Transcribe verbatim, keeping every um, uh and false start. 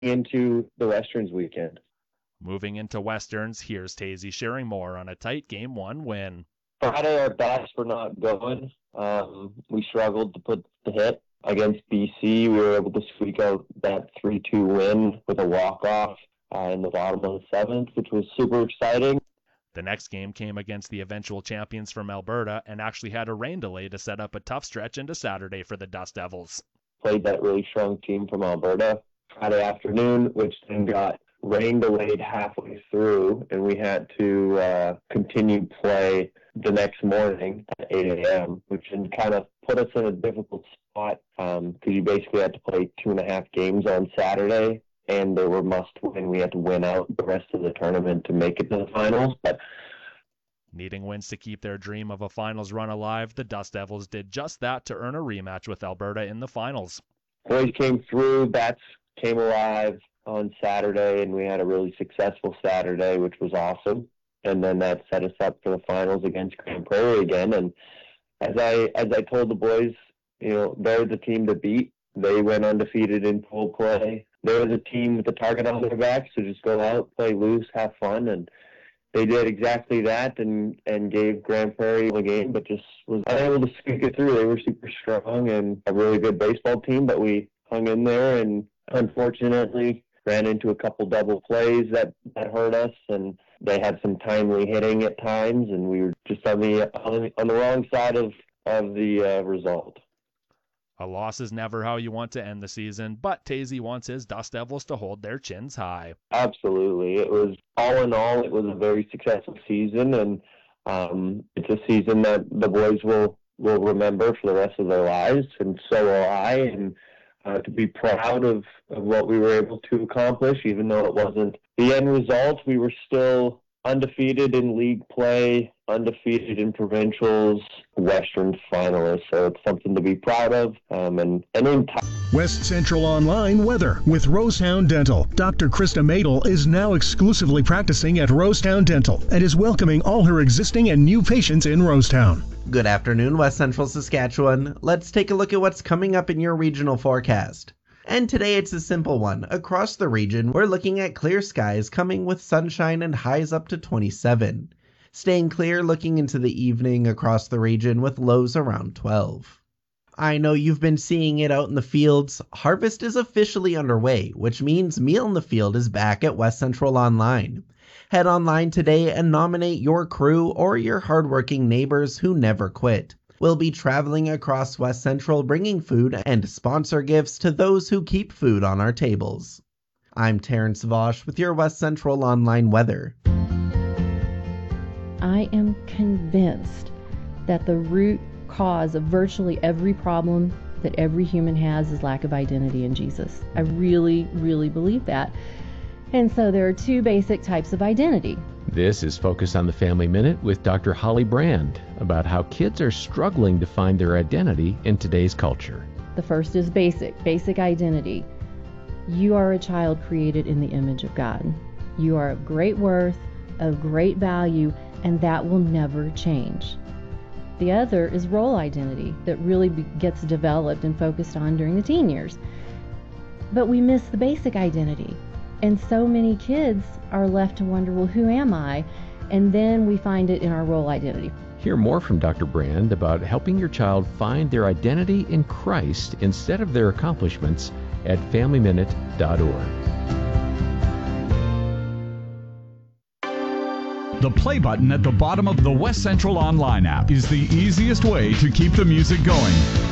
into the Westerns weekend. Moving into Westerns, here's Tazy sharing more on a tight game one win. Friday, our bats were not going. Um, we struggled to put the hit against B C. We were able to squeak out that three two win with a walk-off uh, in the bottom of the seventh, which was super exciting. The next game came against the eventual champions from Alberta and actually had a rain delay to set up a tough stretch into Saturday for the Dust Devils. Played that really strong team from Alberta Friday afternoon, which then got rain delayed halfway through, and we had to uh, continue play the next morning at eight a.m., which then kind of put us in a difficult spot because um, you basically had to play two and a half games on Saturday, and they were must-win. We had to win out the rest of the tournament to make it to the finals. But needing wins to keep their dream of a finals run alive, the Dust Devils did just that to earn a rematch with Alberta in the finals. Boys came through, bats came alive on Saturday, and we had a really successful Saturday, which was awesome. And then that set us up for the finals against Grand Prairie again. And as I as I told the boys, you know, they're the team to beat. They went undefeated in pool play. They're the team with the target on their back, so just go out, play loose, have fun. And they did exactly that and, and gave Grand Prairie the game, but just was unable to squeak it through. They were super strong and a really good baseball team, but we hung in there and unfortunately ran into a couple double plays that, that hurt us, and they had some timely hitting at times, and we were just on the on the, on the wrong side of, of the uh, result. A loss is never how you want to end the season, but Tazy wants his Dust Devils to hold their chins high. Absolutely. It was, all in all, it was a very successful season, and um, it's a season that the boys will, will remember for the rest of their lives, and so will I, and Uh, to be proud of, of what we were able to accomplish, even though it wasn't the end result. We were still undefeated in league play, undefeated in provincials, Western finalists, so it's something to be proud of. Um, and, and in time. West Central Online weather with Rosetown Dental. Doctor Krista Madel is now exclusively practicing at Rosetown Dental and is welcoming all her existing and new patients in Rosetown. Good afternoon, West Central Saskatchewan. Let's take a look at what's coming up in your regional forecast. And today it's a simple one. Across the region, we're looking at clear skies coming with sunshine and highs up to twenty-seven. Staying clear looking into the evening across the region with lows around twelve. I know you've been seeing it out in the fields. Harvest is officially underway, which means Meal in the Field is back at West Central Online. Head online today and nominate your crew or your hardworking neighbors who never quit. We'll be traveling across West Central bringing food and sponsor gifts to those who keep food on our tables. I'm Terrence Vosh with your West Central Online weather. I am convinced that the root cause of virtually every problem that every human has is lack of identity in Jesus. I really, really believe that. And so there are two basic types of identity. This is Focus on the Family Minute with Doctor Holly Brand about how kids are struggling to find their identity in today's culture. The first is basic, basic identity. You are a child created in the image of God. You are of great worth, of great value, and that will never change. The other is role identity that really be- gets developed and focused on during the teen years. But we miss the basic identity. And so many kids are left to wonder, well, who am I? And then we find it in our role identity. Hear more from Doctor Brand about helping your child find their identity in Christ instead of their accomplishments at family minute dot org. The play button at the bottom of the West Central Online app is the easiest way to keep the music going.